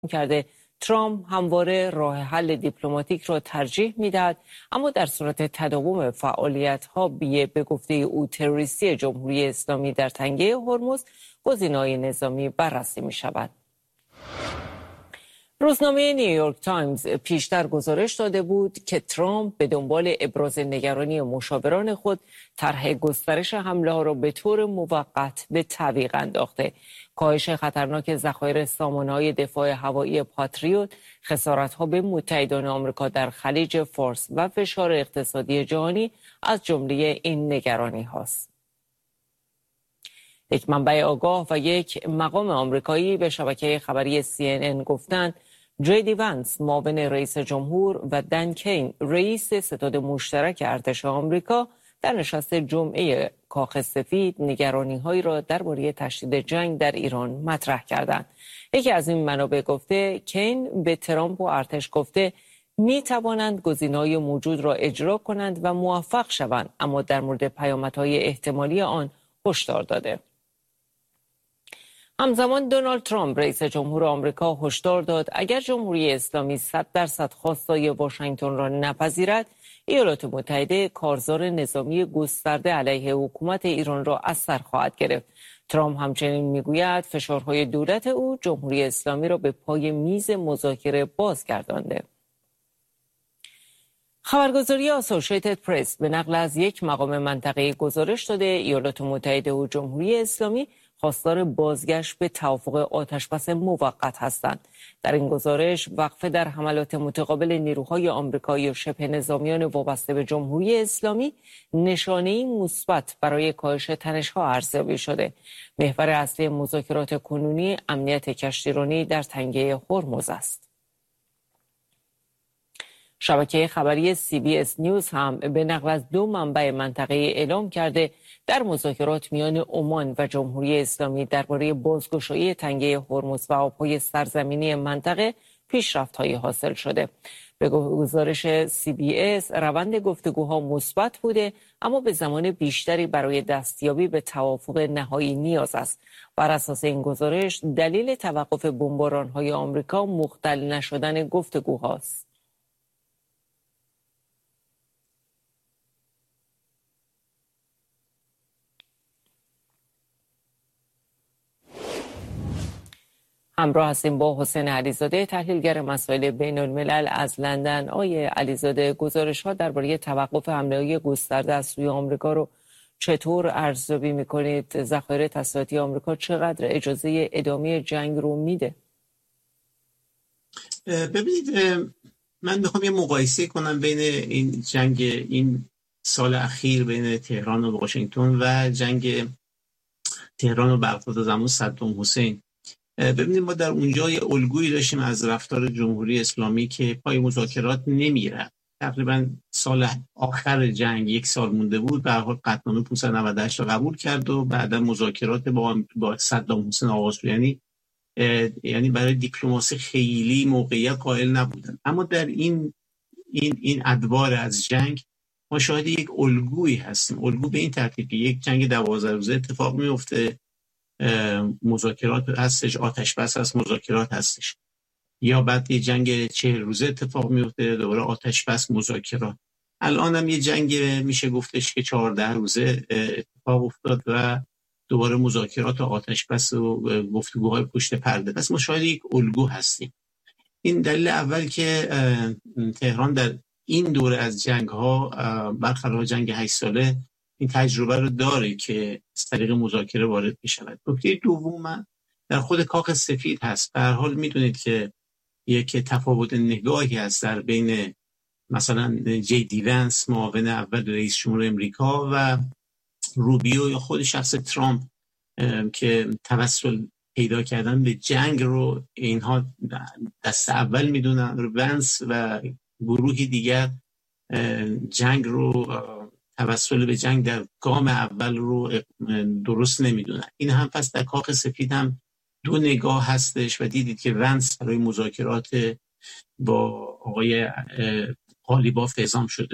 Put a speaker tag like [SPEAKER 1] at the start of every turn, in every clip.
[SPEAKER 1] کرده ترامپ همواره راه حل دیپلماتیک را ترجیح میدهد، اما در صورت تداوم فعالیت‌ها به گفته او تروریستی جمهوری اسلامی در تنگه هرمز، گزینه‌های نظامی بررسی می‌شود. روزنامه نیویورک تایمز پیشتر گزارش داده بود که ترامپ به دنبال ابراز نگرانی مشاوران خود طرح گسترش حمله‌ها را به طور موقت به تعویق انداخته. کاهش خطرناک ذخایر سامانه‌های دفاع هوایی پاتریوت، خسارت‌ها به متحدان آمریکا در خلیج فارس و فشار اقتصادی جهانی از جمله این نگرانی هاست. یک منبع آگاه و یک مقام آمریکایی به شبکه خبری CNN گفتند جی وانس معاون رئیس جمهور و دن کین رئیس ستاد مشترک ارتش آمریکا در نشست جمعه کاخ سفید نگرانی‌هایی را درباره تشدید جنگ در ایران مطرح کردند. یکی از این منابع گفته کین به ترامپ و ارتش گفته می توانند گزینه‌های موجود را اجرا کنند و موفق شوند، اما در مورد پیامدهای احتمالی آن هشدار داده. همزمان دونالد ترامپ رئیس جمهور آمریکا هشدار داد اگر جمهوری اسلامی 100% خواستای واشنگتن را نپذیرد، ایالات متحده کارزار نظامی گسترده علیه حکومت ایران را از سر خواهد گرفت. ترامپ همچنین میگوید فشارهای دولت او جمهوری اسلامی را به پای میز مذاکره بازگردانده. خبرگزاری آسوشیتد پرس به نقل از یک مقام منطقه‌ای گزارش داده ایالات متحده و جمهوری اسلامی خواستار بازگشت به توافق آتشبس موقت هستند. در این گزارش وقفه در حملات متقابل نیروهای آمریکایی و شبه نظامیان وابسته به جمهوری اسلامی نشانه‌ای مثبت برای کاهش تنش‌ها ارزیابی شده. محور اصلی مذاکرات کنونی امنیت کشتیرانی در تنگه هرمز است. شبکه خبری CBS نیوز هم به نقل از دو منبع منطقه‌ای اعلام کرده در مذاکرات میان عمان و جمهوری اسلامی درباره بازگشایی تنگه هرمز و آب‌های سرزمینی منطقه پیشرفت‌هایی حاصل شده. به گزارش CBS روند گفتگوها مثبت بوده، اما به زمان بیشتری برای دستیابی به توافق نهایی نیاز است. بر اساس این گزارش دلیل توقف بمباران‌های آمریکا مختل نشدن گفتگوهاست. همراه هستیم با حسین علیزاده، تحلیلگر مسائل بین الملل از لندن. آقای علیزاده، گزارش ها درباره توقف حمله‌های گسترده از سوی آمریکا رو چطور ارزیابی می‌کنید؟ ذخایر تسلیحاتی آمریکا چقدر اجازه ادامه جنگ رو میده؟
[SPEAKER 2] ببینید، من میخوام یه مقایسه کنم بین این جنگ این سال اخیر بین تهران و واشنگتن و جنگ تهران و بغداد زمان صدام حسین. ببینید، ما در اونجا یه الگویی داشتیم از رفتار جمهوری اسلامی که پای مذاکرات نمیره. تقریبا سال آخر جنگ، یک سال مونده بود، به هر حال قطعنامه 598 رو قبول کرد و بعدا مذاکرات با صدام حسین آغاز شد. یعنی برای دیپلماسی خیلی موقعیت قائل نبودن. اما در این ادوار از جنگ ما شاهد یک الگویی هستیم. الگو به این ترتیب که یک جنگ 12 روزه اتفاق میفته، مذاکرات هستش، آتش بس هست، مذاکرات هستش، یا بعد یه جنگ 40 روزه اتفاق میفته، دوباره آتش بس، مذاکرات. الان هم یه جنگ میشه گفتش که 14 روزه اتفاق افتاد و دوباره مذاکرات و آتش بس و گفتگوهای پشت پرده. پس ما شاید یک الگو هستیم. این دلیل اول که تهران در این دوره از جنگ ها برخلاف جنگ 8 ساله این تجربه رو داره که از طریق مذاکره وارد می‌شود. نکته دوم در خود کاخ سفید هست. به هر حال میدونید که یک تفاوت نگاهی هست در بین مثلا جی وانس معاون اول رئیس جمهور امریکا و روبیو یا خود شخص ترامپ که توسل پیدا کردن به جنگ رو اینها دست اول میدونن. وانس و گروهی دیگر جنگ رو توسل به جنگ در گام اول رو درست نمیدونن. این هم پس در کاخ سفید هم دو نگاه هستش و دیدید که وانس برای مذاکرات با آقای قالیباف اعزام شده بود.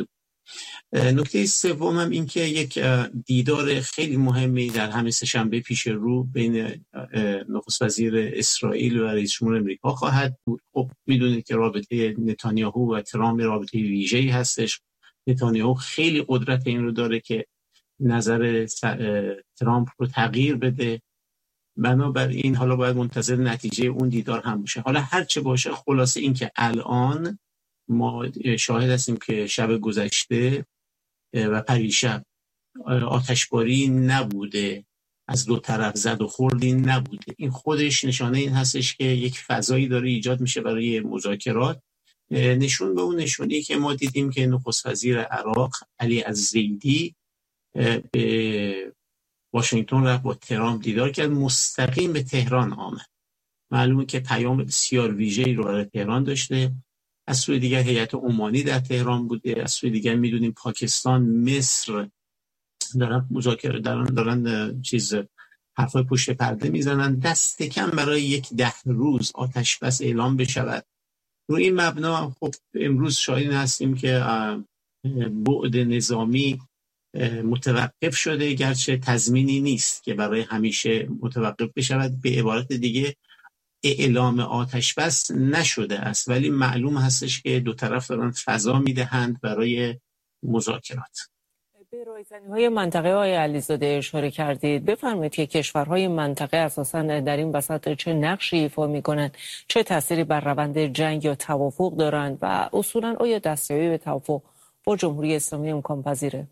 [SPEAKER 2] نکته سوم هم این که یک دیدار خیلی مهمی در همین سه‌شنبه پیش رو بین نخست وزیر اسرائیل و رئیس جمهور امریکا خواهد بود. خب میدونید که رابطه نتانیاهو و ترامپ رابطه ویژه‌ای هستش. نتانیاهو خیلی قدرت این رو داره که نظر ترامپ رو تغییر بده. بنابراین حالا باید منتظر نتیجه اون دیدار هم باشه. حالا هر چه باشه، خلاصه این که الان ما شاهد هستیم که شب گذشته و پریشب آتشباری نبوده، از دو طرف زد و خوردی نبوده. این خودش نشانه این هستش که یک فضایی داره ایجاد میشه برای مذاکرات. نشون به اون نشونی که ما دیدیم که نخست وزیر عراق علی الزیدی به واشنگتن رفت، با ترامپ دیدار کرد، مستقیم به تهران آمد. معلومه که پیام بسیار ویژه‌ای رو برای تهران داشته. از سوی دیگر هیئت عمانی در تهران بوده. از سوی دیگر میدونیم پاکستان، مصر دارن مذاکره دارن حرفای پشت پرده میزنن، دست کم برای یک 10 روز آتش بس اعلام بشود. رو این مبنا خب امروز شاهد هستیم که بعد نظامی متوقف شده، گرچه تضمینی نیست که برای همیشه متوقف بشود. به عبارت دیگه اعلام آتش بس نشده است، ولی معلوم هستش که دو طرف دارن فضا میدهند برای مذاکرات.
[SPEAKER 1] به رایزنی‌های منطقه های علیزاده اشاره کردید. بفرمایید که کشورهای منطقه اساساً در این وسط چه نقشی ایفا می‌کنند، چه تأثیری بر روند جنگ یا توافق دارند و اصولاً آیا دستیابی به توافق با جمهوری اسلامی امکان پذیره؟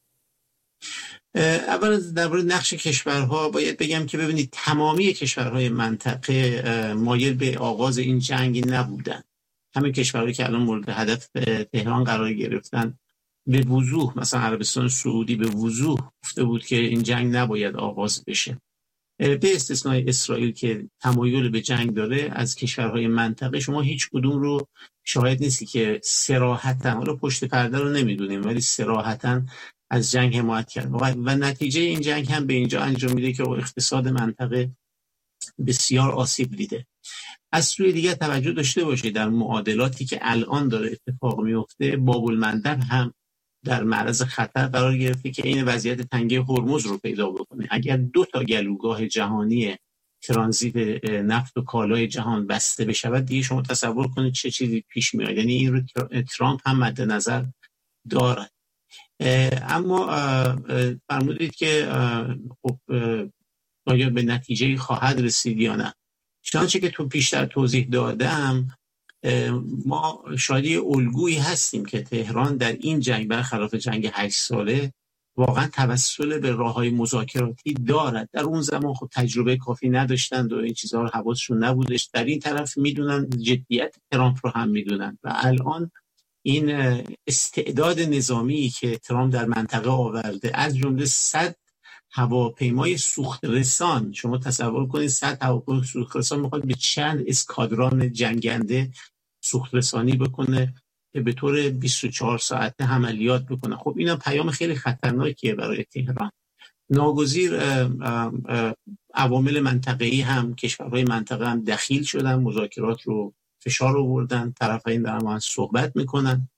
[SPEAKER 2] اول درباره نقش کشورها باید بگم که ببینید تمامی کشورهای منطقه مایل به آغاز این جنگ نبودن. همه کشورهایی که الان مورد هدف تهران قرار گرفتن به وضوح، مثلا عربستان سعودی به وضوح گفته بود که این جنگ نباید آغاز بشه. به استثنای اسرائیل که تمایل به جنگ داره، از کشورهای منطقه شما هیچ کدوم رو شاهد نیستی که صراحتاً، حالا پشت پرده رو نمیدونیم، ولی صراحتاً از جنگ حمایت کرد و نتیجه این جنگ هم به اینجا انجام میده که اقتصاد منطقه بسیار آسیب دیده. از سوی دیگر توجه داشته باشید در معادلاتی که الان داره اتفاق میفته، باب المندب هم در معرض خطر قرار گرفته که این وضعیت تنگه هرمز رو پیدا بکنه. اگر 2 گلوگاه جهانی ترانزیت نفت و کالای جهان بسته بشود، دیگه شما تصور کنید چه چیزی پیش میاد. یعنی این رو ترامپ هم مد نظر دارد. اما فرمودید که خب آیا به نتیجه خواهد رسید یا نه. چنانچه که تو پیشتر توضیح دادم، ما شاید الگویی هستیم که تهران در این جنگ برخلاف جنگ 8 ساله واقعا توسل به راههای مذاکراتی دارد. در اون زمان خب تجربه کافی نداشتند و این چیزها رو حواسشون نبودش. در این طرف میدونن جدیت ترامپ رو هم میدونن و الان این استعداد نظامی که ترامپ در منطقه آورده، از جمله 100 هواپیمای سوخت رسان، شما تصور کنید 100 هواپیمای سوخت رسان میخواد به چند اسکادران جنگنده سوخت رسانی بکنه که به طور 24 ساعته عملیات بکنه. خب اینا پیام خیلی خطرناکیه برای تهران. ناگزیر عوامل منطقه‌ای هم، کشورهای منطقه هم دخیل شدن، مذاکرات رو فشار آوردن، طرفین دارن با هم صحبت میکنن.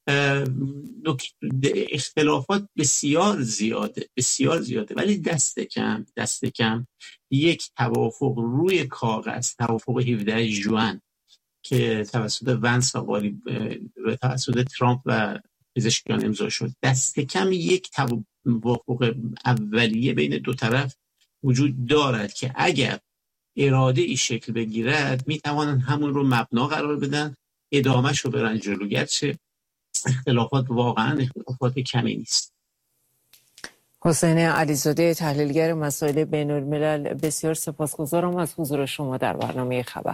[SPEAKER 2] اختلافات بسیار زیاده ولی دست کم یک توافق روی کاغذ، توافق 17 ژوئن که توسط ونس و توسط ترامپ و پزشکیان امضا شد، دست کم یک توافق اولیه بین دو طرف وجود دارد که اگر اراده ای شکل بگیرد میتوانند همون رو مبنا قرار بدن، ادامهش رو برن جلو، گرچه اختلافات واقعا اختلافات کمی نیست.
[SPEAKER 1] حسین علیزاده، تحلیلگر مسائل بین الملل، بسیار سپاسگزارم از حضور شما در برنامه خبر.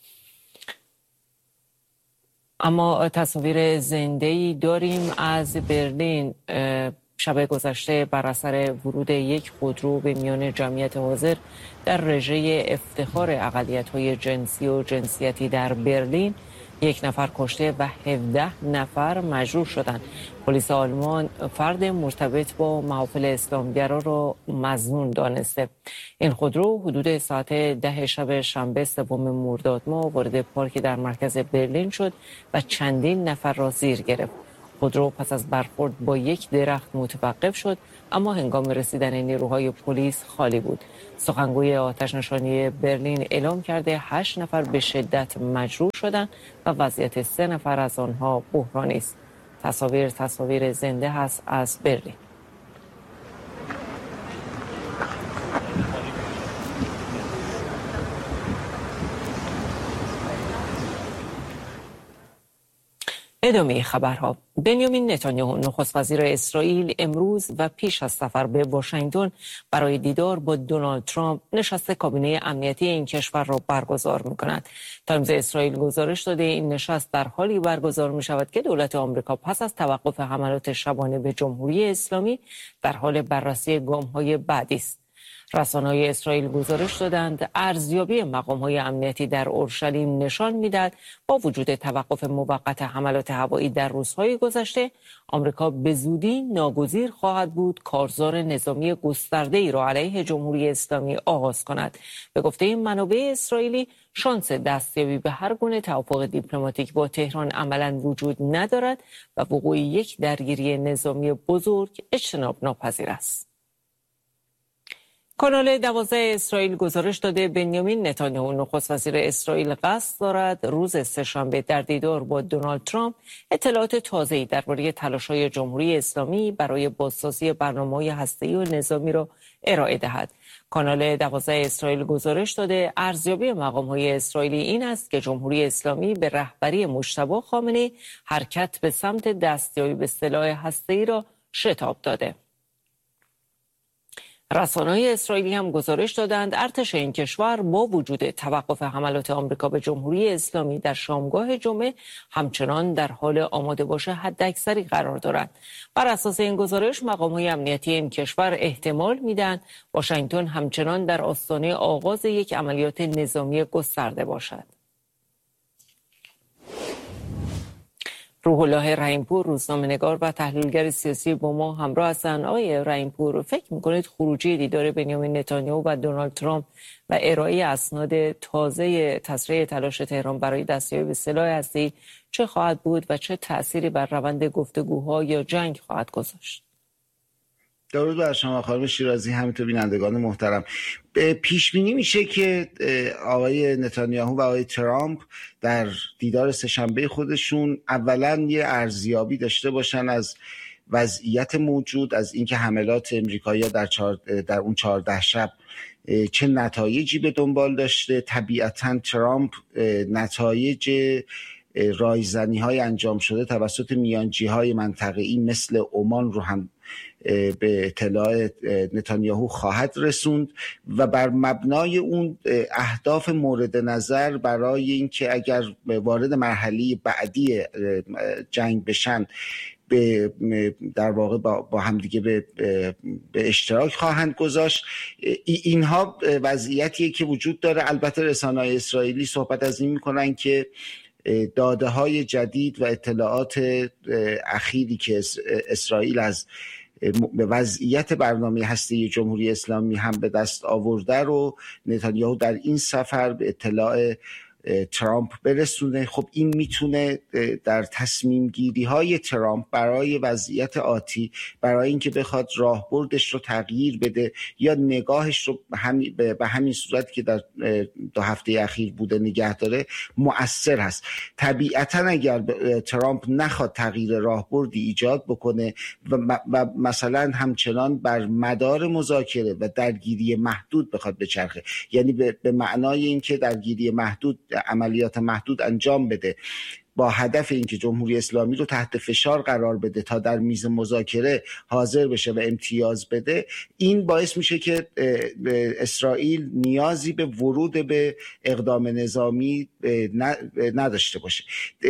[SPEAKER 1] اما تصاویر زنده‌ای داریم از برلین. شب گذشته بر اثر ورود یک خودرو به میان جمعیت حاضر در رژه افتخار اقلیت‌های جنسی و جنسیتی در برلین، 1 نفر کشته و 17 نفر مجروح شدند. پلیس آلمان فرد مرتبط با محافل اسلامگرا را مظنون دانسته. این خودرو حدود ساعت 10 شب شنبه 3 مرداد ماه وارد پارکی در مرکز برلین شد و چندین نفر را زیر گرفت. خودرو پس از برخورد با یک درخت متوقف شد، اما هنگام رسیدن نیروهای پلیس خالی بود. سخنگوی آتش‌نشانی برلین اعلام کرده 8 نفر به شدت مجروح شدند و وضعیت 3 نفر از آنها بحرانی است. تصاویر زنده هست از برلین. ادامه خبرها. بنیامین نتانیاهو نخست وزیر اسرائیل امروز و پیش از سفر به واشنگتن برای دیدار با دونالد ترامپ نشست کابینه امنیتی این کشور را برگزار می‌کند. تایمز اسرائیل گزارش داده این نشست در حالی برگزار می‌شود که دولت آمریکا پس از توقف حملات شبانه به جمهوری اسلامی در حال بررسی گام‌های بعدی است. رسانه‌های اسرائیل گزارش دادند ارزیابی مقام‌های امنیتی در اورشلیم نشان می‌دهد با وجود توقف موقت حملات هوایی در روزهای گذشته، آمریکا به زودی ناگزیر خواهد بود کارزار نظامی گسترده‌ای را علیه جمهوری اسلامی آغاز کند. به گفته این منابع اسرائیلی، شانس دستیابی به هر گونه توافق دیپلماتیک با تهران عملاً وجود ندارد و وقوع یک درگیری نظامی بزرگ اجتناب ناپذیر است. کانال 12 اسرائیل گزارش داده بنیامین نتانیاهو نخست وزیر اسرائیل قصد دارد روز سه‌شنبه در دیدار با دونالد ترامپ اطلاعات تازه‌ای درباره تلاش‌های جمهوری اسلامی برای بازسازی برنامه‌های هسته‌ای و نظامی را ارائه دهد. کانال 12 اسرائیل گزارش داده ارزیابی مقام‌های اسرائیلی این است که جمهوری اسلامی به رهبری مجتبی خامنه‌ای حرکت به سمت دستیابی به سلاح هسته‌ای را شتاب داده. رسانه‌های اسرائیلی هم گزارش دادند ارتش این کشور با وجود توقف حملات آمریکا به جمهوری اسلامی در شامگاه جمعه همچنان در حال آماده باش حداکثری قرار دارد. بر اساس این گزارش مقام‌های امنیتی این کشور احتمال میدن واشنگتن همچنان در آستانه آغاز یک عملیات نظامی گسترده باشد. روح الله رحیم‌پور روزنامه‌نگار و تحلیلگر سیاسی با ما همراه هستند. آقای رحیم‌پور، فکر می‌کنید خروجی دیدار بنیامین نتانیاهو و دونالد ترامپ و ارائه اسناد تازه تسریع تلاش تهران برای دستیابی به سلاح هسته‌ای چه خواهد بود و چه تأثیری بر روند گفتگوها یا جنگ خواهد گذاشت؟
[SPEAKER 3] درود بر شما خانم شیرازی، همینطور بینندگان محترم. پیش بینی میشه که آقای نتانیاهو و آقای ترامپ در دیدار سه‌شنبه خودشون اولا یه ارزیابی داشته باشن از وضعیت موجود، از اینکه حملات امریکایی‌ها در اون 14 شب چه نتایجی به دنبال داشته. طبیعتاً ترامپ نتایج رایزنی‌های انجام شده توسط میانجی‌های منطقه‌ای مثل عمان رو هم به اطلاع نتانیاهو خواهد رسوند و بر مبنای اون اهداف مورد نظر برای اینکه اگر وارد مرحله بعدی جنگ بشن در واقع با همدیگه به اشتراک خواهند گذاشت. اینها وضعیتیه که وجود داره. البته رسانه‌های اسرائیلی صحبت از این میکنن که داده های جدید و اطلاعات اخیری که اسرائیل از وضعیت برنامه هسته‌ای جمهوری اسلامی هم به دست آورده رو نتانیاهو در این سفر به اطلاع ترامپ برسونه. خب این میتونه در تصمیم گیری های ترامپ برای وضعیت آتی، برای اینکه بخواد راهبردش رو تغییر بده یا نگاهش رو به همین صورت که در 2 هفته اخیر بوده نگه داره، مؤثر هست. طبیعتا اگر ترامپ نخواد تغییر راهبردی ایجاد بکنه و مثلا همچنان بر مدار مذاکره و درگیری محدود بخواد بچرخه، یعنی به معنای اینکه درگیری محدود، عملیات محدود انجام بده با هدف اینکه جمهوری اسلامی رو تحت فشار قرار بده تا در میز مذاکره حاضر بشه و امتیاز بده، این باعث میشه که اسرائیل نیازی به ورود به اقدام نظامی نداشته باشه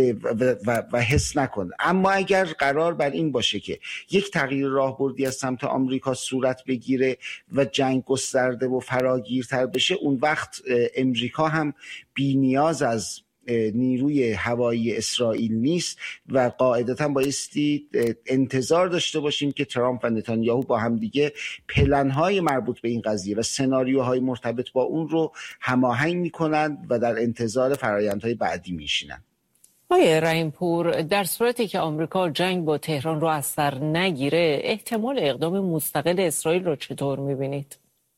[SPEAKER 3] و حس نکنه. اما اگر قرار بر این باشه که یک تغییر راهبردی از سمت آمریکا صورت بگیره و جنگ گسترده و فراگیرتر بشه، اون وقت امریکا هم بی نیاز از نیروی هوایی اسرائیل نیست و قاعدتا بایستی انتظار داشته باشیم که ترامپ و نتانیاهو با هم دیگه پلن‌های مربوط به این قضیه و سناریوهای مرتبط با اون رو هماهنگ می‌کنند و در انتظار فرآیندهای بعدی میشینن.
[SPEAKER 1] آقای رحیم پور، در صورتی که آمریکا جنگ با تهران رو از سر نگیره، احتمال اقدام مستقل اسرائیل رو چطور می‌بینید؟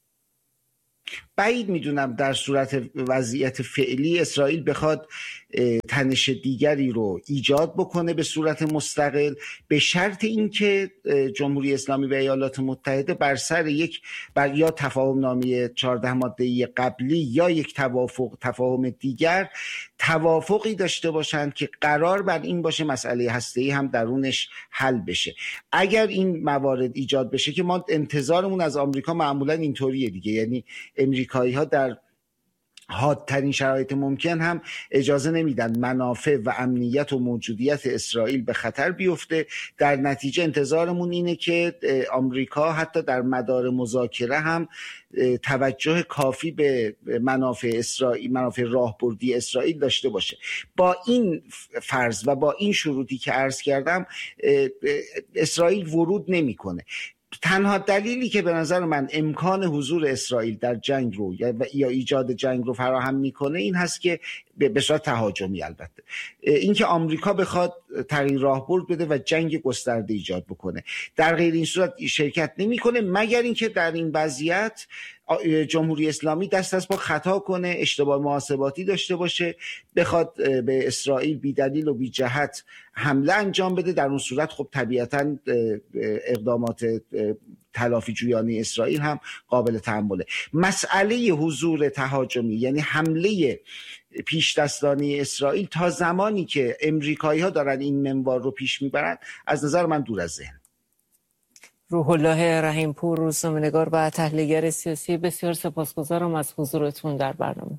[SPEAKER 3] بعید میدونم در صورت وضعیت فعلی اسرائیل بخواد تنش دیگری رو ایجاد بکنه به صورت مستقل، به شرط اینکه جمهوری اسلامی و ایالات متحده بر سر یا تفاهم نامه 14 ماده‌ای قبلی یا یک تفاهم دیگر توافقی داشته باشند که قرار بر این باشه مسئله هسته‌ای هم درونش حل بشه. اگر این موارد ایجاد بشه که ما انتظارمون از آمریکا معمولا اینطوریه دیگه، یعنی امریکایی‌ها در حادترین شرایط ممکن هم اجازه نمیدن منافع و امنیت و موجودیت اسرائیل به خطر بیفته. در نتیجه انتظارمون اینه که آمریکا حتی در مدار مذاکره هم توجه کافی به منافع اسرائیل، منافع راهبردی اسرائیل داشته باشه. با این فرض و با این شروطی که عرض کردم اسرائیل ورود نمیکنه. تنها دلیلی که به نظر من امکان حضور اسرائیل در جنگ رو یا ایجاد جنگ رو فراهم میکنه این هست که به صورت تهاجمی، البته اینکه آمریکا بخواد تغییر راهبرد بده و جنگ گسترده ایجاد بکنه. در غیر این صورت شرکت نمیکنه، مگر اینکه در این وضعیت جمهوری اسلامی دست از پا خطا کنه، اشتباه محاسباتی داشته باشه، بخواد به اسرائیل بی دلیل و بی جهت حمله انجام بده. در اون صورت خب طبیعتاً اقدامات تلافی جویانه اسرائیل هم قابل تحمله. مسئله حضور تهاجمی یعنی حمله پیش دستانه اسرائیل تا زمانی که امریکایی‌ها دارن این منوال رو پیش میبرن از نظر من دور از ذهن.
[SPEAKER 1] روح الله رحیم پور، روزنامه‌نگار و تحلیلگر سیاسی، بسیار سپاسگزارم از حضورتون در برنامه.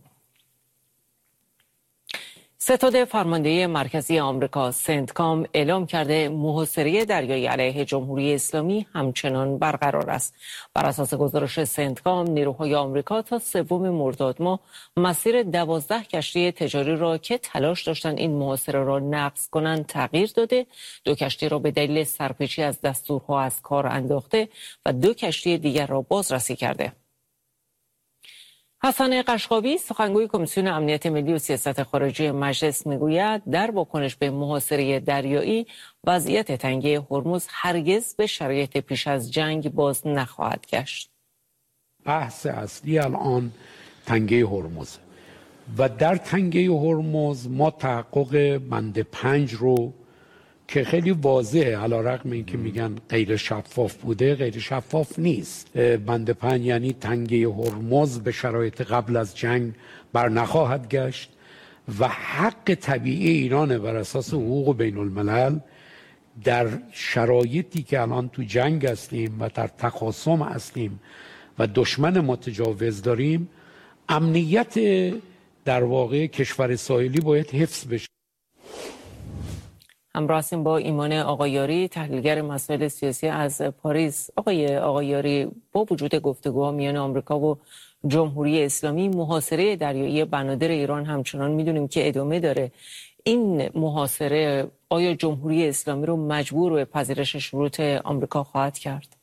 [SPEAKER 1] ستاد فرمانده مرکزی آمریکا سنتکام اعلام کرده محاصره دریایی علیه جمهوری اسلامی همچنان برقرار است. بر اساس گزارش سنتکام، نیروهای آمریکا تا 3 مرداد ماه مسیر 12 کشتی تجاری را که تلاش داشتند این محاصره را نقض کنند تغییر داده، 2 کشتی را به دلیل سرپیچی از دستورها از کار انداخته و 2 کشتی دیگر را بازرسی کرده. حسن قشقابی، سخنگوی کمیسیون امنیت ملی و سیاست خارجی مجلس، میگوید در واکنش به محاصره دریایی وضعیت تنگه هرمز هرگز به شرایط پیش از جنگ باز نخواهد گشت.
[SPEAKER 4] بحث اصلی الان تنگه هرمز و در تنگه هرمز ما تحقق بند 5 رو که خیلی واضحه، علیرغم اینکه میگن غیر شفاف بوده، غیر شفاف نیست. بند 5 یعنی تنگه هرمز به شرایط قبل از جنگ بر نخواهد گشت و حق طبیعی ایرانه بر اساس حقوق بین الملل در شرایطی که الان تو جنگ هستیم و در تخاصم هستیم و دشمن متجاوز داریم، امنیت در واقع کشور ساحلی باید حفظ بشه.
[SPEAKER 1] همراه هستیم با ایمان آقایاری، تحلیلگر مسائل سیاسی از پاریس. آقای آقایاری، با وجود گفتگوها میان آمریکا و جمهوری اسلامی، محاصره دریایی بنادر ایران همچنان میدونیم که ادامه داره. این محاصره آیا جمهوری اسلامی رو مجبور به پذیرش شروط آمریکا خواهد کرد؟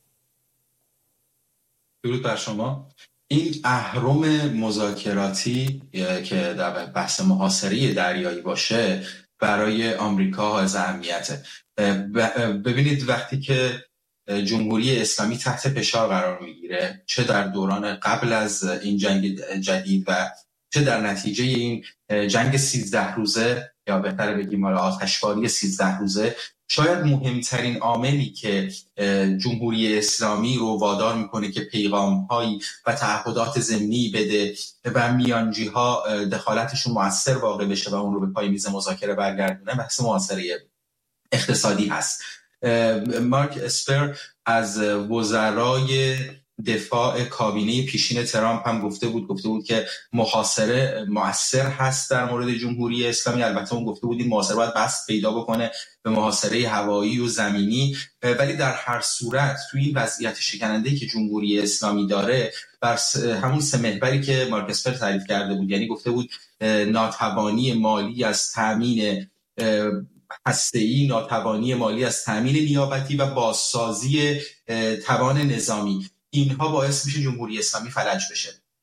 [SPEAKER 5] درود بر شما. این اهرم مذاکراتی که در بحث محاصره دریایی باشه برای آمریکا حائز اهمیته. ببینید وقتی که جمهوری اسلامی تحت فشار قرار میگیره، چه در دوران قبل از این جنگ جدید و چه در نتیجه این جنگ 13 روزه یا بهتر بگیم آتشباری 13 روزه، شاید مهمترین عاملی که جمهوری اسلامی رو وادار میکنه که پیغام‌هایی و تعهدات ضمنی بده و میانجی‌ها دخالتشون مؤثر واقع بشه و اون رو به پای میز مذاکره برگردونه، بحث محاصره اقتصادی هست. مارک اسپر از وزرای دفاع کابینه پیشین ترامپ هم گفته بود که محاصره مؤثر هست در مورد جمهوری اسلامی. البته اون گفته بود این محاصره باید بس پیدا بکنه به محاصره هوایی و زمینی، ولی در هر صورت توی این وضعیت شکننده‌ای که جمهوری اسلامی داره، بر همون 3 محوری که مارک اسپر تعریف کرده بود، یعنی گفته بود ناتوانی مالی از تامین هسته‌ای، ناتوانی مالی از تامین نیابتی و بازسازی توان نظامی، اینها باعث میشه جمهوری اسلامی فلج بشه.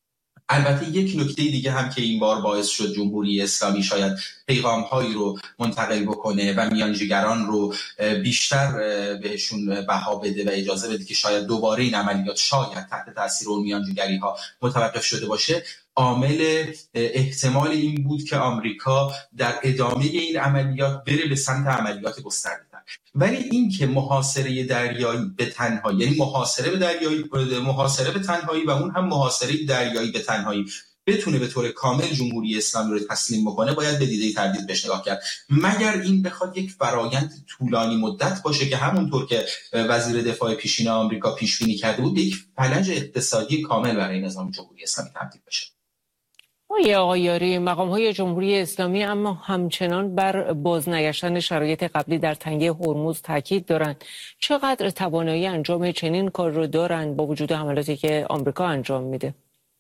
[SPEAKER 5] البته یک نکته دیگه هم که این بار باعث شد جمهوری اسلامی شاید پیغام‌هایی رو منتقل بکنه و میانجیگران رو بیشتر بهشون بها بده و اجازه بده که شاید دوباره این عملیات شاید تحت تاثیر اون میانجیگری‌ها متوقف شده باشه، عامل احتمال این بود که آمریکا در ادامه این عملیات بره به سمت عملیات گسترده‌تر. ولی این که محاصره دریایی به تنهایی، یعنی محاصره به تنهایی و اون هم محاصره دریایی به تنهایی بتونه به طور کامل جمهوری اسلامی رو تسلیم بکنه، باید به دیده تردید بهش نگاه کرد، مگر این بخواد یک فرایند طولانی مدت باشه که همونطور که وزیر دفاع پیشین آمریکا پیش بینی کرده بود، یک فلج اقتصادی کامل برای نظام جمهوری اسلامی تبدیل بشه.
[SPEAKER 1] آقای یاری، مقام‌های جمهوری اسلامی اما همچنان بر بازنگشتن شرایط قبلی در تنگه هرمز تاکید دارند. چقدر توانایی انجام چنین کار رو دارند با وجود حملاتی که آمریکا انجام میده؟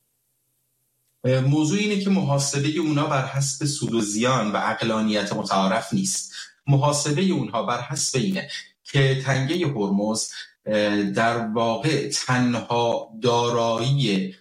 [SPEAKER 5] موضوع اینه که محاسبه اونا بر حسب سود و زیان و عقلانیت متعارف نیست. محاسبه اونها بر حسب اینه که تنگه هرمز در واقع تنها دارایی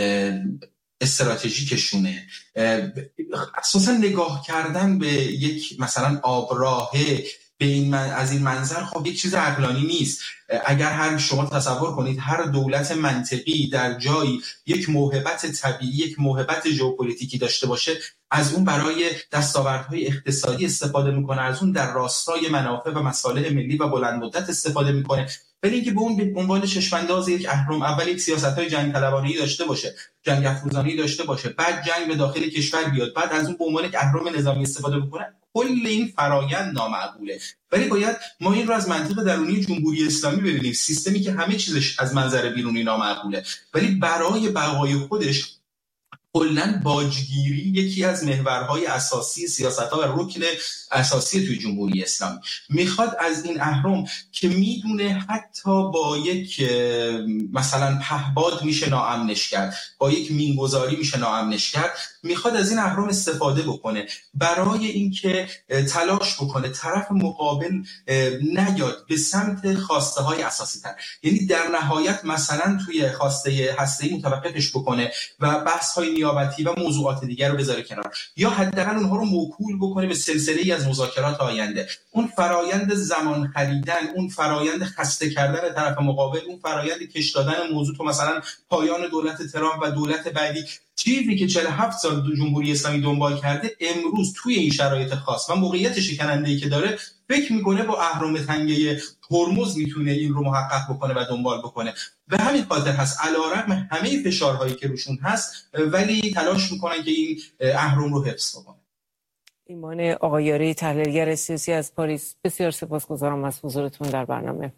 [SPEAKER 5] استراتژیکشونه. اساسا نگاه کردن به یک مثلا آبراهه از این منظر خب یک چیز عقلانی نیست. اگر شما تصور کنید هر دولت منطقی در جایی یک موهبت طبیعی، یک موهبت ژئوپلیتیکی داشته باشه، از اون برای دستاوردهای اقتصادی استفاده میکنه، از اون در راستای منافع و مصالح ملی و بلند مدت استفاده میکنه، ولی اینکه به اون به عنوان چشمانداز یک اهرم اول یک سیاست‌های جنگ طلبانه‌ای داشته باشه، جنگ افروزانی داشته باشه، بعد جنگ به داخل کشور بیاد، بعد از اون به عنوان یک اهرم نظامی استفاده بکنه، کل این فرایند نامعقوله. ولی باید ما این رو از منطق درونی جمهوری اسلامی ببینیم، سیستمی که همه چیزش از منظر بیرونی نامعقوله ولی برای بقای خودش کلاً باجگیری یکی از محورهای اساسی سیاست‌ها و رکن اساسی توی جمهوری اسلامی. میخواد از این اهرم که میدونه حتی با یک مثلا پهباد میشه ناامنش کرد، با یک مینگذاری میشه ناامنش کرد، میخواد از این اهرم استفاده بکنه برای اینکه تلاش بکنه طرف مقابل نیاد به سمت خواسته های اساسی تر، یعنی در نهایت مثلا توی خواسته هسته‌ای متوقفش بکنه و بحث های نیابتی و موضوعات دیگر رو بذاره کنار، یا حداقل اونها رو موکول بکنه به سلسله‌ای از مذاکرات آینده. اون فرایند زمان خریدن، اون فرایند خسته کردن طرف مقابل، اون فرایند کش دادن موضوع تو مثلا پایان دولت ترامپ و دولت بعدی، چیزی که 47 سال جمهوری اسلامی دنبال کرده، امروز توی این شرایط خاص و موقعیت شکننده‌ای که داره فکر میکنه با اهرم تنگه هرمز میتونه این رو محقق بکنه و دنبال بکنه. به همین خاطر هست علیرغم همه فشارهایی که روشون هست ولی تلاش میکنن که این اهرم رو حفظ بکنه.
[SPEAKER 1] ایمان آقایاری، تحلیلگر سیاسی از پاریس، بسیار سپاسگزارم از حضورتون در برنامه.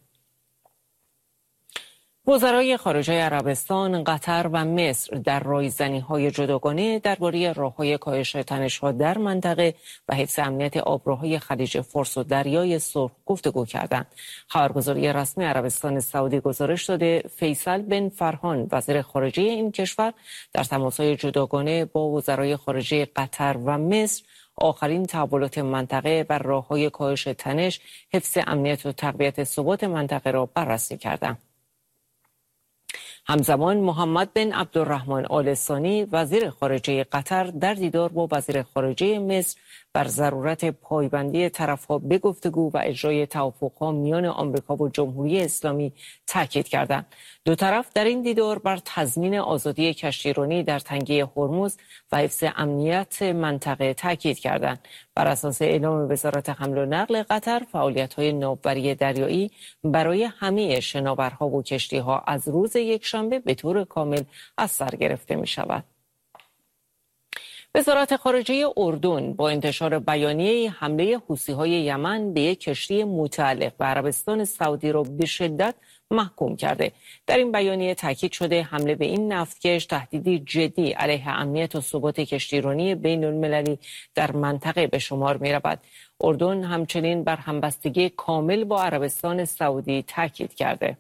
[SPEAKER 1] وزرای خارجه عربستان، قطر و مصر در رایزنی‌های جداگانه درباره راه‌های کاهش تنش‌ها در منطقه و حفظ امنیت آبراهای خلیج فارس و دریای سرخ گفتگو کردند. خبرگزاری رسمی عربستان سعودی گزارش داده فیصل بن فرحان، وزیر خارجه این کشور، در تماس‌های جداگانه با وزرای خارجه قطر و مصر آخرین تحولات منطقه و راه‌های کاهش تنش، حفظ امنیت و تقویت ثبات منطقه را بررسی کردند. همزمان محمد بن عبدالرحمن آل ثانی، وزیر خارجه قطر، در دیدار با وزیر خارجه مصر بر ضرورت پایبندی طرف‌ها به گفتگو و اجرای توافق‌ها میان آمریکا و جمهوری اسلامی تاکید کردند. دو طرف در این دیدار بر تضمین آزادی کشتیرانی در تنگه هرمز و حفظ امنیت منطقه تاکید کردند. بر اساس اعلام وزارت حمل و نقل قطر، فعالیت‌های ناوبری دریایی برای همه شناورها و کشتی‌ها از روز یکشنبه به طور کامل از سر گرفته می‌شود. وزارت خارجه اردن با انتشار بیانیه حمله حوثی‌های یمن به یک کشتی متعلق به عربستان سعودی را به شدت محکوم کرده. در این بیانیه تاکید شده حمله به این نفتکش تهدیدی جدی علیه امنیت و ثبات کشتیرانی بین المللی در منطقه به شمار می رود. اردن همچنین بر همبستگی کامل با عربستان سعودی تاکید کرده.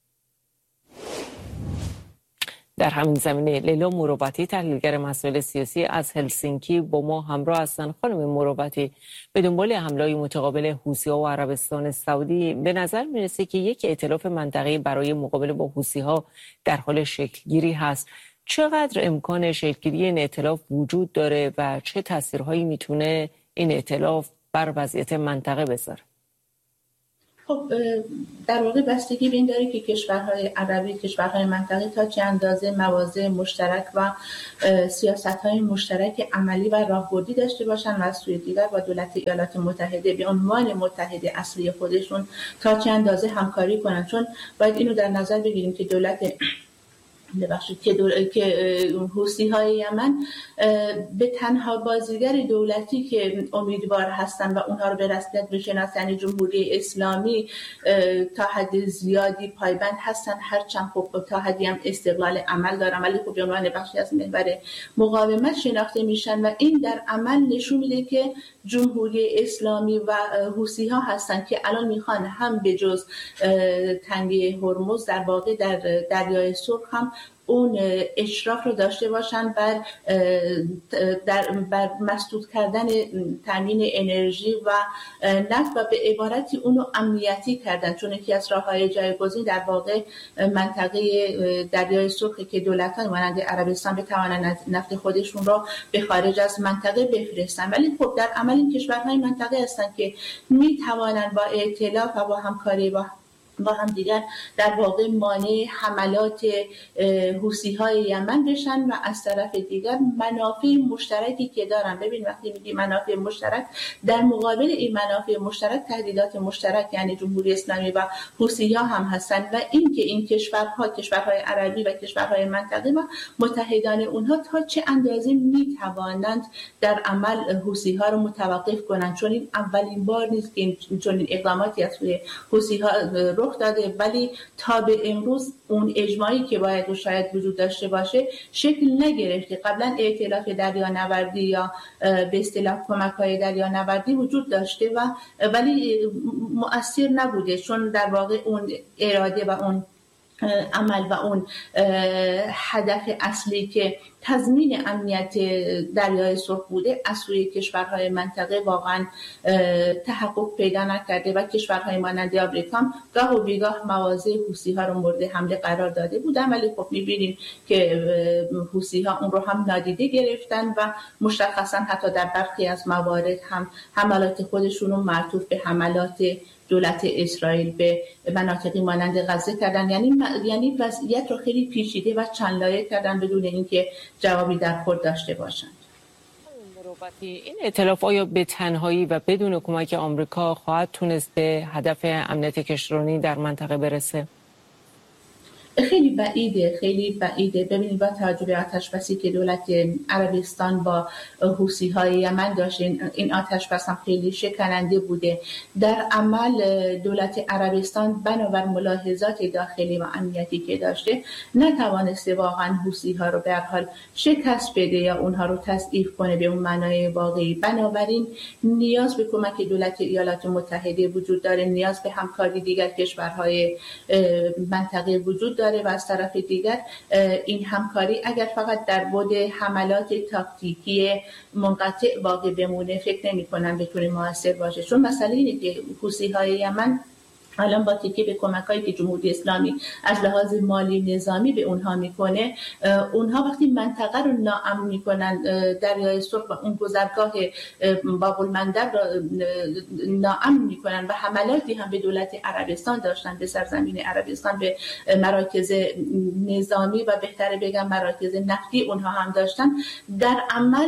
[SPEAKER 1] در همین زمینه لیلا مروتی، تحلیلگر مسائل سیاسی از هلسینکی، با ما همراه هستند. خانم مروتی، به دنبال حمله‌های متقابل حوثی‌ها و عربستان سعودی به نظر می‌رسه که یک ائتلاف منطقه‌ای برای مقابله با حوثی‌ها در حال شکل گیری هست. چقدر امکان شکل‌گیری این ائتلاف وجود داره و چه تاثیرهایی میتونه این ائتلاف بر وضعیت منطقه بذاره؟
[SPEAKER 6] خب در واقع بستگی به این داره که کشورهای عربی، کشورهای منطقه تا چه اندازه مواضع مشترک و سیاست‌های مشترک عملی و راهبردی داشته باشن و از سوی دیگر با دولت ایالات متحده به عنوان متحد اصلی خودشون تا چه اندازه همکاری کنن. چون باید اینو در نظر بگیریم که دولت که حوثی‌های یمن به تنها بازیگر دولتی که امیدوار هستن و اونها رو به رسمیت بشناسن، یعنی جمهوری اسلامی تا حد زیادی پایبند هستن، هرچند خب تا حدی هم استقلال عمل دارن، ولی خب به عنوان بخشی از محور مقاومت شناخته میشن و این در عمل نشون میده که جمهوری اسلامی و حوثی‌ها هستن که الان میخوان هم به جز تنگه هرمز در واقع در دریای سرخ هم اون اشراف رو داشته باشن بر مسدود کردن تامین انرژی و نفت و به عبارتی اونو امنیتی کردن، چون یکی از راه‌های جایگزین در واقع منطقه دریای سرخ که دولت‌های مانند عربستان بتوانن نفت خودشون رو به خارج از منطقه بفرستن. ولی خب در عمل این کشورهای منطقه هستن که میتوانن با ائتلاف و با همکاری با هم دیگر در واقع مانع حملات حوثی‌های یمن بشن و از طرف دیگر منافع مشترکی که دارن. ببین وقتی میگی منافع مشترک، در مقابل این منافع مشترک تهدیدات مشترک یعنی جمهوری اسلامی و حوثی‌ها هم هستن و اینکه این کشورهای عربی و کشورهای منطقه و متحدان اونها تا چه اندازه میتوانند در عمل حوثی‌ها رو متوقف کنند، چون این اولین بار نیست که چنین اقداماتی از سوی حوثی‌ها رخ داده، ولی تا به امروز اون اجماعی که باید و شاید وجود داشته باشه شکل نگرفته. قبلا ائتلاف دریانوردی یا به اصطلاح کمک‌های دریانوردی وجود داشته ولی مؤثر نبوده، چون در واقع اون اراده و اون عمل و اون هدف اصلی که تضمین امنیت دریای سرخ بوده از سوی کشورهای منطقه واقعا تحقق پیدا نکرده و کشورهای مانند آمریکا هم گاه و بیگاه مواضع حوثی‌ها رو مورد حمله قرار داده بودن، ولی خب می‌بینیم که حوثی‌ها اون رو هم نادیده گرفتن و مشخصا حتی در برخی از موارد هم حملات خودشون رو معطوف به حملات دولت اسرائیل به مناطقی مانند غزه کردن. یعنی وضعیت رو خیلی پیچیده و چند لایه کردن بدون اینکه جوابی در خود داشته باشند.
[SPEAKER 1] این ائتلاف آیا به تنهایی و بدون کمک آمریکا خواهد تونست به هدف امنیت کشورانی در منطقه برسه؟
[SPEAKER 6] خیلی بعیده. ببینید با توجه به آتش‌بسی که دولت عربستان با حوثی‌های یمن داشت، این آتش‌بس هم خیلی شکننده بوده. در عمل دولت عربستان بنابر ملاحظات داخلی و امنیتی که داشته نتوانسته واقعا حوثی‌ها رو به هر حال شکست بده یا اونها رو تضعیف کنه به اون معنای واقعی. بنابراین نیاز به کمک دولت ایالات متحده وجود داره، نیاز به همکاری دیگر کشورهای منطقه وجود داره و از طرف دیگر این همکاری اگر فقط در بعد حملات تاکتیکی منقطع باقی بمونه فکر نمی‌کنم بتونه موثر باشه، چون مسئله اینه که حوثی‌های یمن الان با تکیه به کمک‌هایی که جمهوری اسلامی از لحاظ مالی نظامی به اونها میکنه، اونها وقتی منطقه رو ناامن میکنن، دریای سرخ و اون گذرگاه باب المندب رو ناامن میکنن و حملاتی هم به دولت عربستان داشتن، به سرزمین عربستان، به مراکز نظامی و بهتره بگم مراکز نفتی اونها هم داشتن، در عمل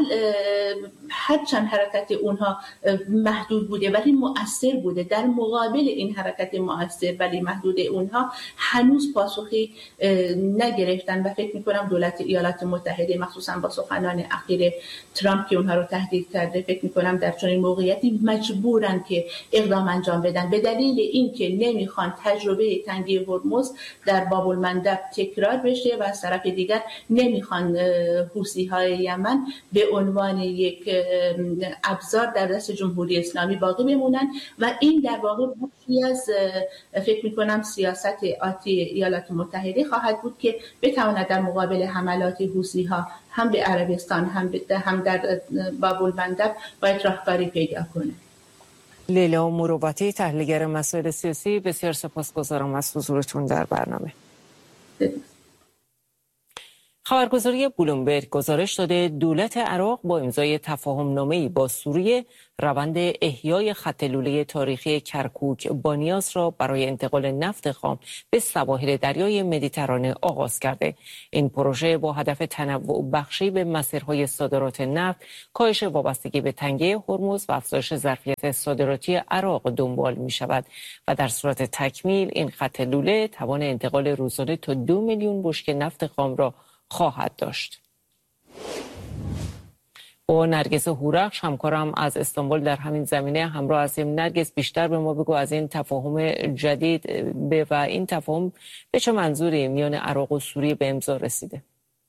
[SPEAKER 6] هرچند حرکت اونها محدود بوده ولی مؤثر بوده. در مقابل این حرکت مؤثر ولی محدود اونها هنوز پاسخی نگرفتن و فکر میکنم دولت ایالات متحده مخصوصا با سخنان اخیر ترامپ که اونها رو تهدید کرده، فکر میکنم در چنین موقعیتی مجبورن که اقدام انجام بدن، به دلیل اینکه نمیخوان تجربه تنگی هرمز در باب المندب تکرار بشه و از طرف دیگر نمیخوان حوثی‌های یمن به عنوان یک ابزار در دست جمهوری اسلامی باقی بمونن و این در واقع بخشی از فکر میکنم سیاست آتی ایالات متحده خواهد بود که بتواند در مقابل حملات حوثی‌ها هم به عربستان هم در باب المندب باید راهکاری پیدا کنه.
[SPEAKER 1] لیلا مروتی، تحلیلگر مسائل سیاسی، بسیار سپاسگزارم از حضورتون در برنامه. خبرگزاری بلومبرگ گزارش داده دولت عراق با امضای تفاهم‌نامه‌ای با سوریه روند احیای خط لوله تاریخی کرکوک با نیاز را برای انتقال نفت خام به سواحل دریای مدیترانه آغاز کرده. این پروژه با هدف تنوع بخشی به مسیرهای صادرات نفت، کاهش وابستگی به تنگه هرمز و افزایش ظرفیت صادراتی عراق دنبال می شود و در صورت تکمیل این خط لوله توان انتقال روزانه تا 2 میلیون بشکه نفت خام را خواهد داشت. با نرگس هورخش همکارم از استانبول در همین زمینه همراه هستیم. نرگس، بیشتر به ما بگو از این تفاهم جدید و این تفاهم به چه منظوری میان عراق و سوریه به امضا رسیده؟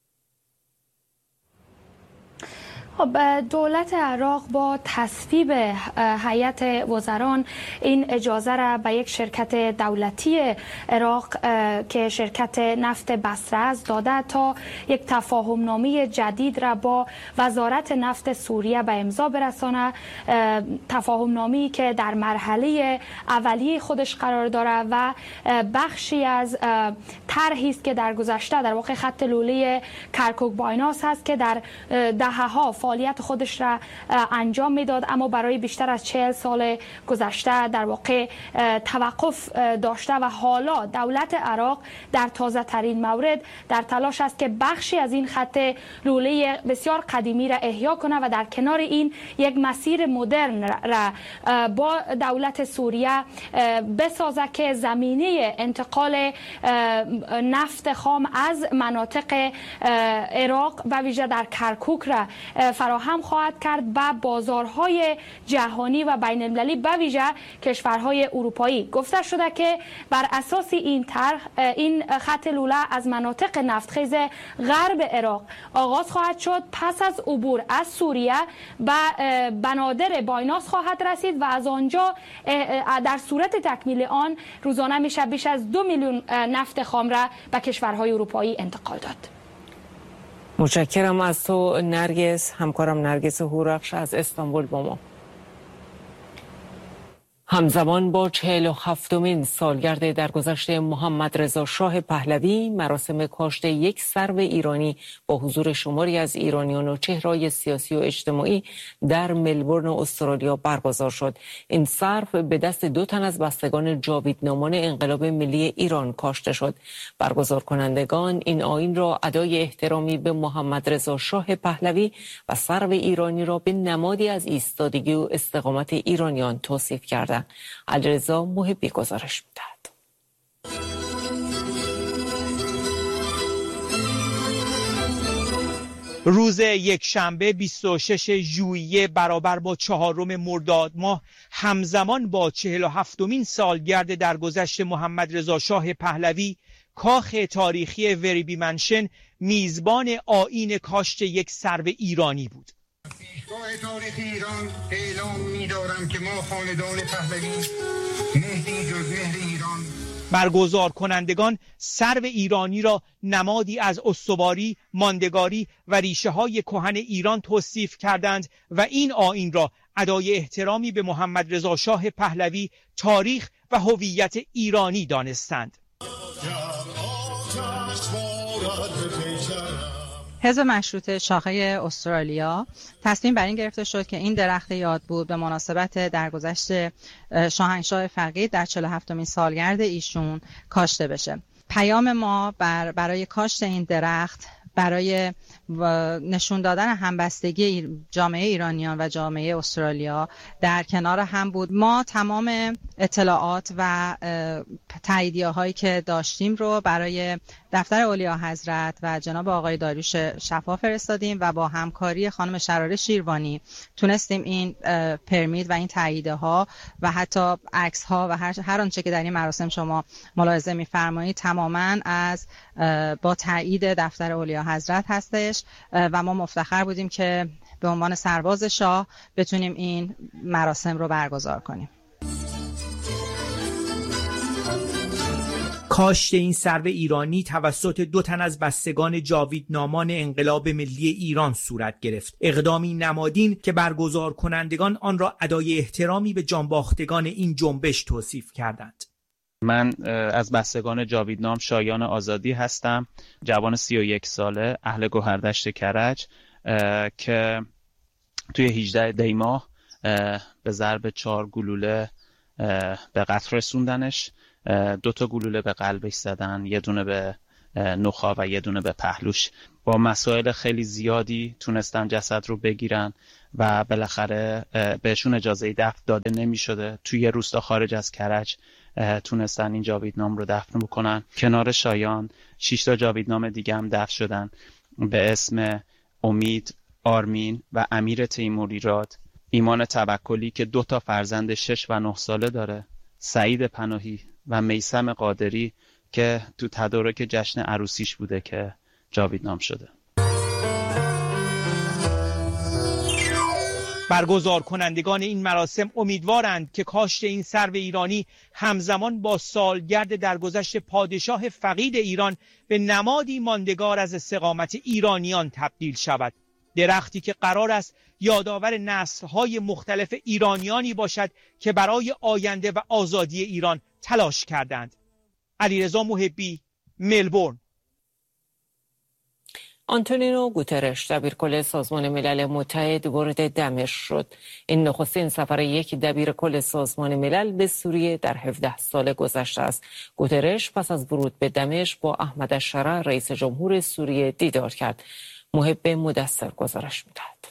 [SPEAKER 7] خب دولت عراق با تصویب هیئت وزران این اجازه را به یک شرکت دولتی عراق که شرکت نفت بصره است داده تا یک تفاهمنامه جدید را با وزارت نفت سوریه به امضا برسانه. تفاهمنامه‌ای که در مرحله اولیه خودش قرار دارد و بخشی از طرحی است که در گذشته در واقع خط لوله کرکوک با ایناس هست که در دهه‌ها فعالیت خودش را انجام میداد، اما برای بیشتر از 40 سال گذشته در واقع توقف داشته و حالا دولت عراق در تازه ترین مورد در تلاش است که بخشی از این خط لوله بسیار قدیمی را احیا کنه و در کنار این یک مسیر مدرن را با دولت سوریه بسازه که زمینه انتقال نفت خام از مناطق عراق و ویژه در کرکوک را فراهم خواهد کرد و بازارهای جهانی و بین المللی به ویژه کشورهای اروپایی. گفته شده که بر اساس این طرح این خط لوله از مناطق نفتخیز غرب عراق آغاز خواهد شد، پس از عبور از سوریه به بنادر بایناس خواهد رسید و از آنجا در صورت تکمیل آن روزانه میشه بیش از 2 میلیون نفت خام را به کشورهای اروپایی انتقال داد.
[SPEAKER 1] متشکرم از تو نرگس، همکارم نرگس هورخش از استانبول با ما. همزمان با 47مین سالگرد درگذشت محمد رضا شاه پهلوی، مراسم کاشت یک سرو ایرانی با حضور شماری از ایرانیان و چهره‌های سیاسی و اجتماعی در ملبورن استرالیا برگزار شد. این سرو به دست 2 تن از بستگان جاویدنامان انقلاب ملی ایران کاشته شد. برگزار کنندگان این آیین را ادای احترامی به محمد رضا شاه پهلوی و سرو ایرانی را به نمادی از ایستادگی و استقامت ایرانیان توصیف کردند. علیرضا محبی گزارش می‌دهد.
[SPEAKER 8] روز یکشنبه 26 ژوئیه برابر با 4 مرداد ماه همزمان با 47مین سالگرد درگذشت محمد رضا شاه پهلوی، کاخ تاریخی وریبی منشن میزبان آیین کاشت یک سرو ایرانی بود.
[SPEAKER 9] پیشگاه تاریخ ایران اعلام می‌دارم که ما خاندان پهلوی مهدی جز مهر ایران.
[SPEAKER 8] برگزار کنندگان سرو ایرانی را نمادی از استواری، ماندگاری و ریشه‌های کهن ایران توصیف کردند و این آیین را ادای احترامی به محمد رضا شاه پهلوی، تاریخ و هویت ایرانی دانستند.
[SPEAKER 10] حزب مشروطه شاخه استرالیا تصمیم بر این گرفته شد که این درخت یاد بود به مناسبت درگذشت شاهنشاه فقید در 47مین سالگرد ایشون کاشته بشه. پیام ما برای کاشت این درخت برای نشون دادن همبستگی جامعه ایرانیان و جامعه استرالیا در کنار هم بود. ما تمام اطلاعات و تاییدیه‌هایی که داشتیم رو برای دفتر اولیا حضرت و جناب آقای داریوش شفا فرستادیم و با همکاری خانم شراره شیروانی تونستیم این پرمیت و این تاییدها و حتی عکس ها و هر آنچه که در این مراسم شما ملاحظه می‌فرمایید تماماً از با تایید دفتر اولیا حضرت هستش و ما مفتخر بودیم که به عنوان سرباز شاه بتونیم این مراسم رو برگزار کنیم.
[SPEAKER 8] کاشت این سرو ایرانی توسط 2 تن از بستگان جاویدنامان انقلاب ملی ایران صورت گرفت. اقدامی نمادین که برگزار کنندگان آن را ادای احترامی به جانباختگان این جنبش توصیف کردند.
[SPEAKER 11] من از بستگان جاویدنام شایان آزادی هستم، جوان 31 ساله، اهل گوهردشت کرج که توی 18 دی ماه به ضرب 4 گلوله به قتل رسوندنش. 2 تا گلوله به قلبش زدن، یه دونه به نخاع و یه دونه به پهلوش. با مسائل خیلی زیادی تونستن جسد رو بگیرن و بالاخره بهشون اجازه دفن داده نمی شده. توی یه روستا خارج از کرج تونستن این جاویدنام رو دفن بکنن. کنار شایان 6 تا جاویدنام دیگه هم دفن شدن به اسم امید، آرمین و امیر تیموریراد، ایمان توکلی که 2 تا فرزند 6 و 9 ساله داره، سعید پناهی و میثم قادری که تو تدارک جشن عروسیش بوده که جاویدنام شده.
[SPEAKER 8] برگزار کنندگان این مراسم امیدوارند که کاشت این سرو ایرانی همزمان با سالگرد درگذشت پادشاه فقید ایران به نمادی ماندگار از استقامت ایرانیان تبدیل شود. درختی که قرار است یادآور نسل‌های مختلف ایرانیانی باشد که برای آینده و آزادی ایران تلاش کردند. علیرضا محبی، ملبورن.
[SPEAKER 1] آنتونیو گوترش دبیرکل سازمان ملل متحد وارد دمشق شد. این نخستین سفر یک دبیرکل سازمان ملل به سوریه در 17 سال گذشته است. گوترش پس از ورود به دمشق با احمد الشرع رئیس جمهور سوریه دیدار کرد. محب مدثر گزارش می‌دهد.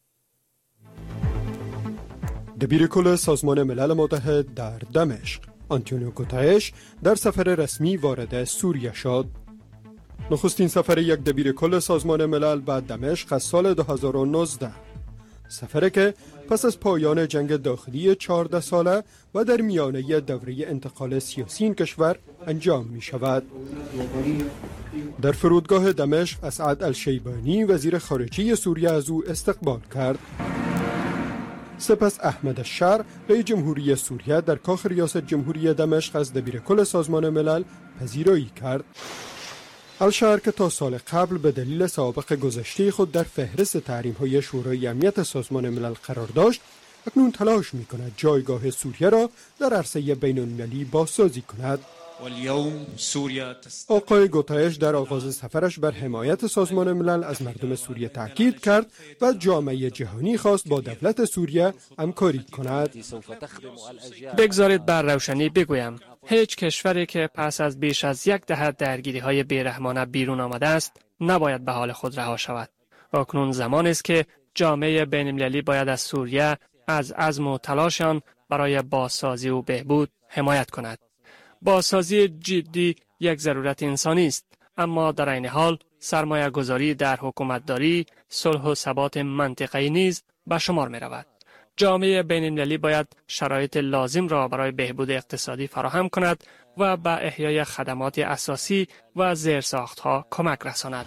[SPEAKER 12] دبیرکل سازمان ملل متحد در دمشق، آنتونیو گوترش در سفر رسمی وارد سوریه شد. نخستین سفر یک دبیرکل سازمان ملل به دمشق از سال 2019. سفری که پس از پایان جنگ داخلی 14 ساله و در میانه دوره انتقال سیاسی این کشور انجام می شود. در فرودگاه دمشق اسعد الشیبانی وزیر خارجه سوریه از او استقبال کرد. سپس احمد الشرع رئیس جمهوری سوریه در کاخ ریاست جمهوری دمشق از دبیرکل سازمان ملل پذیرایی کرد. الشرع که تا سال قبل به دلیل سابقه گذشته خود در فهرست تحریم‌های شورای امنیت سازمان ملل قرار داشت، اکنون تلاش می‌کند جایگاه سوریه را در عرصه بین‌المللی بازسازی کند. آقای گوترش در آغاز سفرش بر حمایت سازمان ملل از مردم سوریه تاکید کرد و جامعه جهانی خواست با دولت سوریه همکاری کند.
[SPEAKER 13] بگذارید بر روشنی بگویم، هیچ کشوری که پس از بیش از 10 دهه درگیری‌های بیرحمانه بیرون آمده است، نباید به حال خود رها شود. اکنون زمان است که جامعه بین‌المللی باید از سوریه از عزم و تلاش آن برای بازسازی و بهبود حمایت کند. بازسازی جدی یک ضرورت انسانی است، اما در عین حال سرمایه گذاری در حکومتداری، صلح و ثبات منطقه‌ای نیز به شمار می رود. جامعه بین‌المللی باید شرایط لازم را برای بهبود اقتصادی فراهم کند و به احیای خدمات اساسی و زیرساخت‌ها کمک رساند.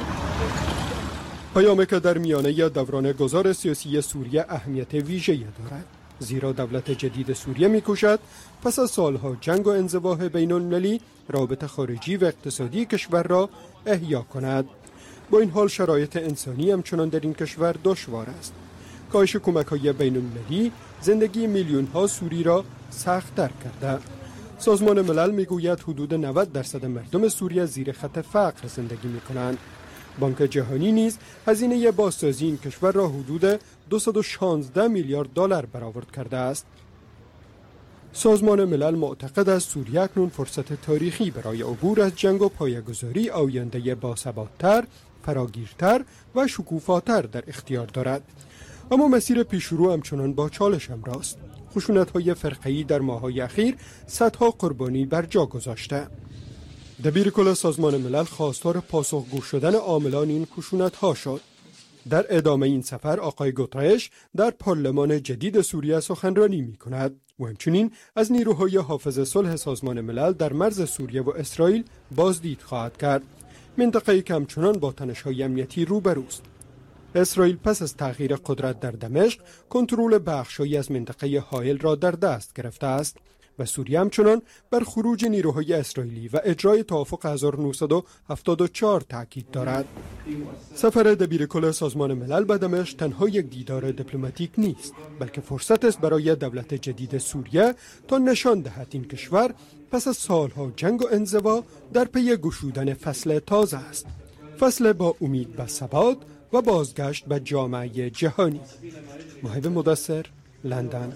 [SPEAKER 12] پیامی که در میانه دوران گذار سیاسی سوریه اهمیت ویژه‌ای دارد، زیرا دولت جدید سوریه می‌کوشد پس از سالها جنگ و انزواح بین‌المللی رابطه خارجی و اقتصادی کشور را احیا کند. با این حال شرایط انسانی همچنان در این کشور دشوار است. کاهش کمک‌های بین‌المللی زندگی میلیون‌ها سوری را سخت‌تر کرده. سازمان ملل می‌گوید حدود 90% مردم سوریه زیر خط فقر زندگی می‌کنند. بانک جهانی نیز هزینه بازسازی این کشور را حدود 216 میلیارد دلار برآورد کرده است. سازمان ملل معتقد است سوریه اکنون فرصت تاریخی برای عبور از جنگ و پایه‌گذاری آینده باثبات‌تر، فراگیرتر و شکوفاتر در اختیار دارد. اما مسیر پیشرو همچنان با چالش همراست. خشونت‌های فرقه‌ای در ماه‌های اخیر صدها قربانی بر جا گذاشته. دبیرکل سازمان ملل خواستار پاسخگو شدن عاملان این خشونت‌ها شد. در ادامه این سفر آقای گوترش در پارلمان جدید سوریه سخنرانی می‌کند و همچنین از نیروهای حافظ صلح سازمان ملل در مرز سوریه و اسرائیل بازدید خواهد کرد. منطقه‌ای که همچنان با تنش‌های امنیتی روبروست. اسرائیل پس از تغییر قدرت در دمشق کنترل بخش‌هایی از منطقه حائل را در دست گرفته است و سوریه همچنان بر خروج نیروهای اسرائیلی و اجرای توافق 1974 تاکید دارد. سفر دبیرکل سازمان ملل به دمشق تنها یک دیدار دیپلماتیک نیست، بلکه فرصت است برای دولت جدید سوریه تا نشان دهد این کشور پس از سالها جنگ و انزوا در پی گشودن فصل تازه است، فصل با امید به ثبات و بازگشت به جامعه جهانی. محب مدثر، لندن.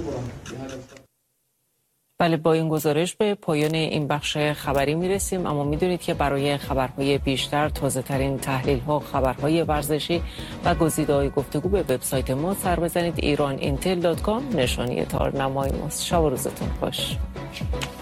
[SPEAKER 1] بله، با این گزارش به پایان این بخش خبری میرسیم، اما میدونید که برای خبرهای بیشتر، تازه ترین تحلیل ها، خبرهای ورزشی و گزیده‌های گفتگو به وبسایت ما سر بزنید. ایراnintel.com نشانی تارنمای ماست. شب و روزتون خوش.